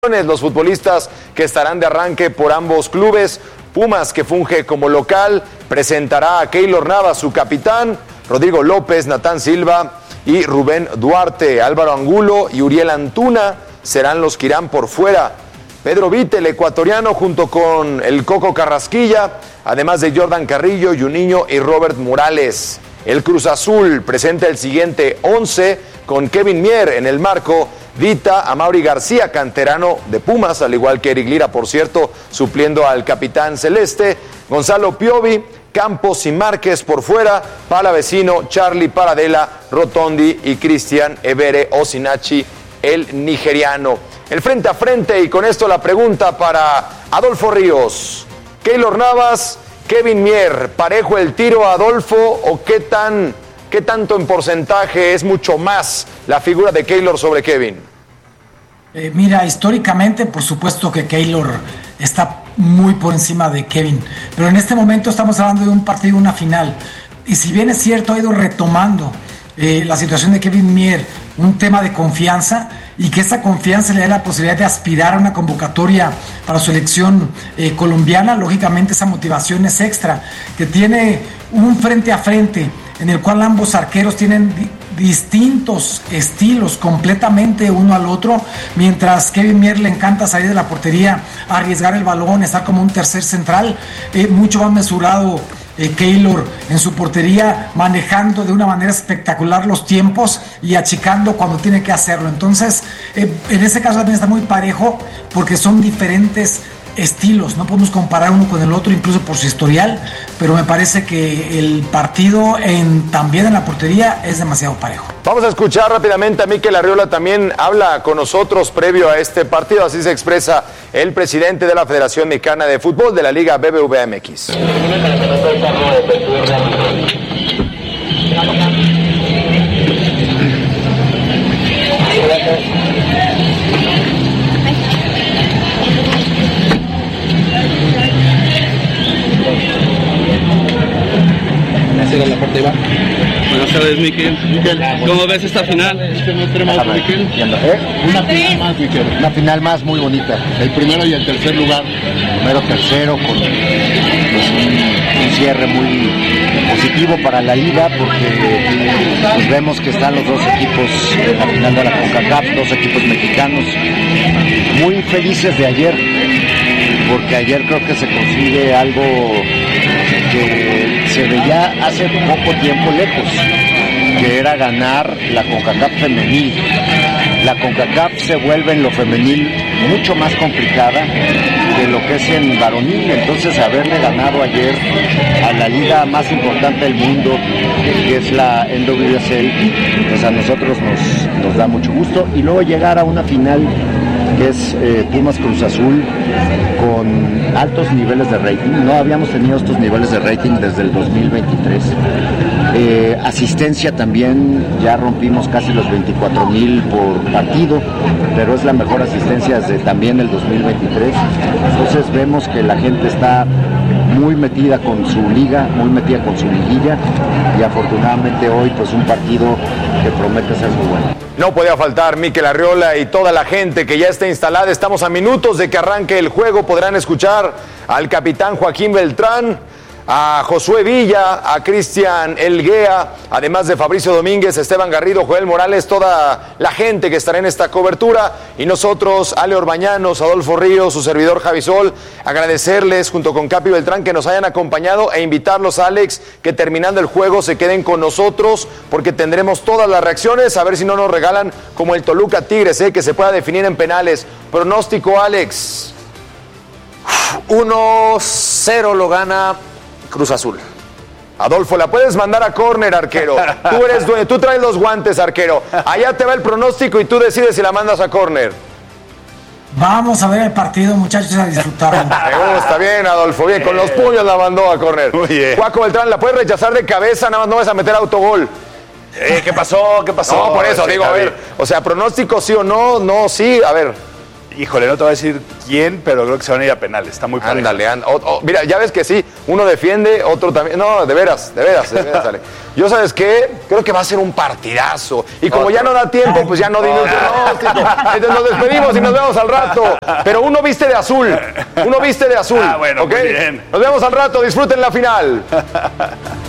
Los futbolistas que estarán de arranque por ambos clubes. Pumas, que funge como local, presentará a Keylor Navas, su capitán, Rodrigo López, Natán Silva y Rubén Duarte. Álvaro Angulo y Uriel Antuna serán los que irán por fuera. Pedro Vite, el ecuatoriano, junto con el Coco Carrasquilla, además de Jordan Carrillo, Juninho y Robert Morales. El Cruz Azul presenta el siguiente 11 con Kevin Mier en el marco, Vita, Amaury García, canterano de Pumas, al igual que Eric Lira, por cierto, supliendo al capitán celeste, Gonzalo Piovi, Campos y Márquez por fuera, Palavecino, Charlie Paradela, Rotondi y Cristian Evere Osinachi, el nigeriano. El frente a frente, y con esto la pregunta para Adolfo Ríos. Keylor Navas, Kevin Mier, ¿parejo el tiro, Adolfo, o qué tanto en porcentaje es mucho más la figura de Keylor sobre Kevin? Mira, históricamente, por supuesto que Keylor está muy por encima de Kevin, pero en este momento estamos hablando de un partido, una final, y si bien es cierto, ha ido retomando la situación de Kevin Mier, un tema de confianza, y que esa confianza le dé la posibilidad de aspirar a una convocatoria para su selección colombiana. Lógicamente esa motivación es extra, que tiene un frente a frente en el cual ambos arqueros tienen distintos estilos completamente uno al otro, mientras Kevin Mier le encanta salir de la portería, arriesgar el balón, estar como un tercer central, mucho más mesurado Keylor en su portería, manejando de una manera espectacular los tiempos y achicando cuando tiene que hacerlo. Entonces, en ese caso también está muy parejo, porque son diferentes estilos, no podemos comparar uno con el otro, incluso por su historial, pero me parece que el partido también en la portería es demasiado parejo. Vamos a escuchar rápidamente a Mikel Arriola, también habla con nosotros previo a este partido, así se expresa el presidente de la Federación Mexicana de Fútbol de la Liga BBVA MX. Era la parte va. Buenas tardes, Mikel. ¿Cómo ves esta final? Una final más, Mikel. Una final más muy bonita. El primero y el tercer lugar. Primero, tercero, con un cierre muy positivo para la liga, porque pues vemos que están los dos equipos en la final de la CONCACAF, dos equipos mexicanos, muy felices de ayer, porque ayer creo que se consigue algo que se veía hace poco tiempo lejos, que era ganar la CONCACAF femenil. La CONCACAF se vuelve en lo femenil mucho más complicada de lo que es en varonil, entonces haberle ganado ayer a la liga más importante del mundo, que es la NWSL, pues a nosotros nos da mucho gusto, y luego llegar a una final que es Pumas Cruz Azul, con altos niveles de rating. No habíamos tenido estos niveles de rating desde el 2023. Asistencia también, ya rompimos casi los 24,000 por partido, pero es la mejor asistencia desde también el 2023. Entonces vemos que la gente está muy metida con su liga, muy metida con su liguilla, y afortunadamente hoy pues un partido que promete ser muy bueno. No podía faltar Mikel Arriola y toda la gente que ya está instalada. Estamos a minutos de que arranque el juego. Podrán escuchar al capitán Joaquín Beltrán, a Josué Villa, a Cristian Elguea, además de Fabricio Domínguez, Esteban Garrido, Joel Morales, toda la gente que estará en esta cobertura, y nosotros, Ale Orbañanos, Adolfo Ríos, su servidor Javi Sol, agradecerles junto con Capi Beltrán que nos hayan acompañado, e invitarlos, Alex, que terminando el juego se queden con nosotros, porque tendremos todas las reacciones, a ver si no nos regalan como el Toluca Tigres, que se pueda definir en penales. Pronóstico, Alex. 1-0 lo gana Cruz Azul. Adolfo, la puedes mandar a córner, arquero. Tú eres dueño, tú traes los guantes, arquero. Allá te va el pronóstico y tú decides si la mandas a córner. Vamos a ver el partido, muchachos, a disfrutarlo. Me gusta, bien, Adolfo, bien, con los puños la mandó a córner. Muy bien. Juaco Beltrán, la puedes rechazar de cabeza, nada más no vas a meter autogol. ¿Qué pasó? ¿Qué pasó? No, por eso digo, a ver, o sea, pronóstico sí o no, no, sí, a ver. Híjole, no te voy a decir quién, pero creo que se van a ir a penales. Está muy parejo. Ándale, mira, ya ves que sí. Uno defiende, otro también. No, de veras, Ale. Yo, ¿sabes qué? Creo que va a ser un partidazo. Y como ya no da tiempo, pues ya no dimos pronóstico. Entonces nos despedimos y nos vemos al rato. Pero uno viste de azul. Bueno, ¿ok? muy bien. Nos vemos al rato. Disfruten la final.